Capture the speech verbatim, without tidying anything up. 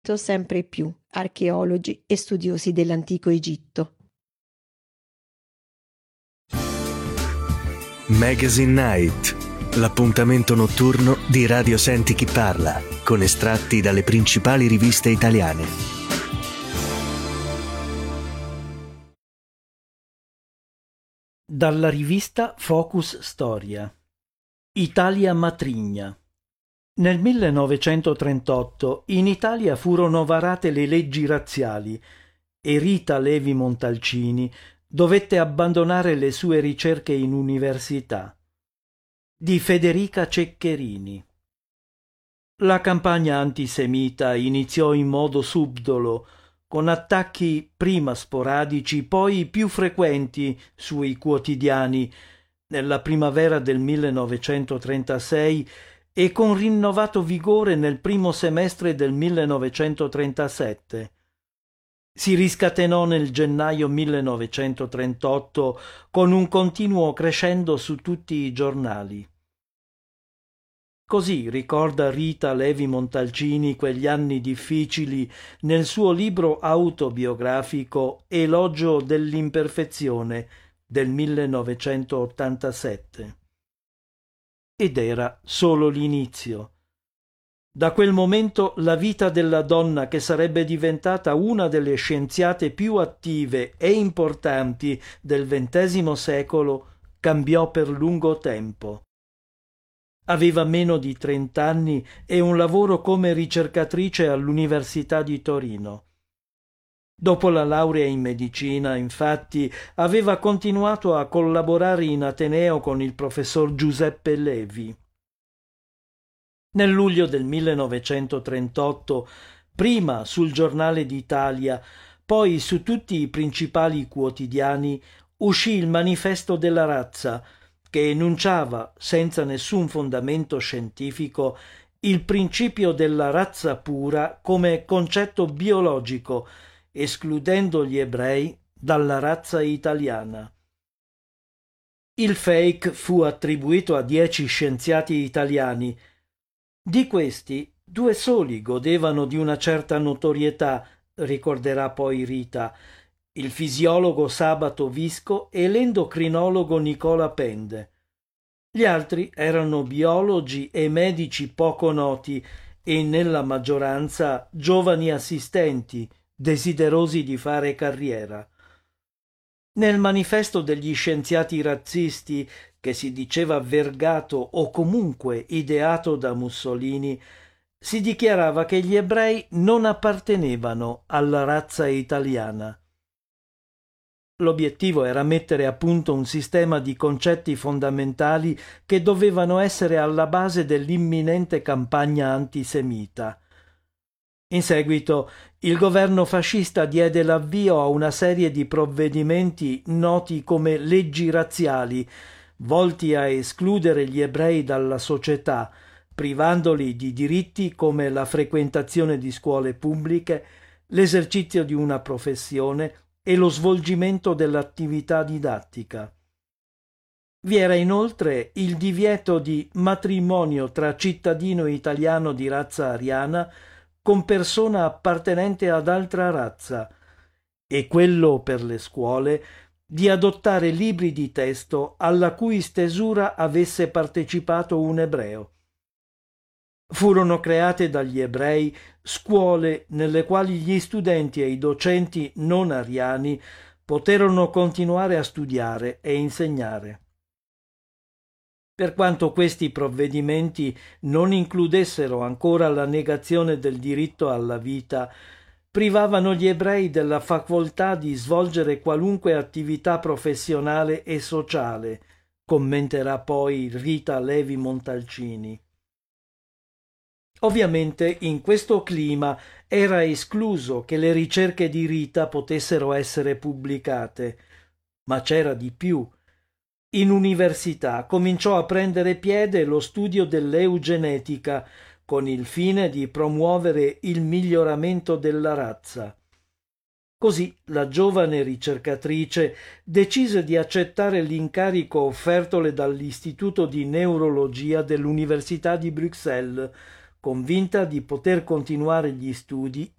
sempre più archeologi e studiosi dell'antico Egitto. Magazine Night, l'appuntamento notturno di Radio Senti Chi Parla, con estratti dalle principali riviste italiane. Dalla rivista Focus Storia. Italia matrigna. Nel millenovecentotrentotto in Italia furono varate le leggi razziali e Rita Levi Montalcini dovette abbandonare le sue ricerche in università. Di Federica Ceccherini. La campagna antisemita iniziò in modo subdolo, con attacchi prima sporadici, poi più frequenti sui quotidiani, nella primavera del millenovecentotrentasei e con rinnovato vigore nel primo semestre del millenovecentotrentasette. Si riscatenò nel gennaio millenovecentotrentotto con un continuo crescendo su tutti i giornali. Così ricorda Rita Levi Montalcini quegli anni difficili nel suo libro autobiografico Elogio dell'imperfezione del millenovecentottantasette. Ed era solo l'inizio. Da quel momento la vita della donna che sarebbe diventata una delle scienziate più attive e importanti del ventesimo secolo cambiò per lungo tempo. Aveva meno di trent'anni e un lavoro come ricercatrice all'Università di Torino. Dopo la laurea in medicina, infatti, aveva continuato a collaborare in ateneo con il professor Giuseppe Levi. Nel luglio del millenovecentotrentotto, prima sul Giornale d'Italia, poi su tutti i principali quotidiani, uscì il Manifesto della razza, che enunciava, senza nessun fondamento scientifico, il principio della razza pura come concetto biologico, escludendo gli ebrei dalla razza italiana. Il fake fu attribuito a dieci scienziati italiani. Di questi, due soli godevano di una certa notorietà, ricorderà poi Rita, il fisiologo Sabato Visco e l'endocrinologo Nicola Pende. Gli altri erano biologi e medici poco noti e, nella maggioranza, giovani assistenti, desiderosi di fare carriera. Nel manifesto degli scienziati razzisti, che si diceva vergato o comunque ideato da Mussolini, si dichiarava che gli ebrei non appartenevano alla razza italiana. L'obiettivo era mettere a punto un sistema di concetti fondamentali che dovevano essere alla base dell'imminente campagna antisemita. In seguito, il governo fascista diede l'avvio a una serie di provvedimenti noti come leggi razziali, volti a escludere gli ebrei dalla società, privandoli di diritti come la frequentazione di scuole pubbliche, l'esercizio di una professione e lo svolgimento dell'attività didattica. Vi era inoltre il divieto di matrimonio tra cittadino italiano di razza ariana con persona appartenente ad altra razza e quello per le scuole di adottare libri di testo alla cui stesura avesse partecipato un ebreo. Furono create dagli ebrei scuole nelle quali gli studenti e i docenti non ariani poterono continuare a studiare e insegnare. Per quanto questi provvedimenti non includessero ancora la negazione del diritto alla vita, privavano gli ebrei della facoltà di svolgere qualunque attività professionale e sociale, commenterà poi Rita Levi Montalcini. Ovviamente in questo clima era escluso che le ricerche di Rita potessero essere pubblicate, ma c'era di più. In università cominciò a prendere piede lo studio dell'eugenetica con il fine di promuovere il miglioramento della razza. Così la giovane ricercatrice decise di accettare l'incarico offertole dall'Istituto di Neurologia dell'Università di Bruxelles convinta di poter continuare gli studi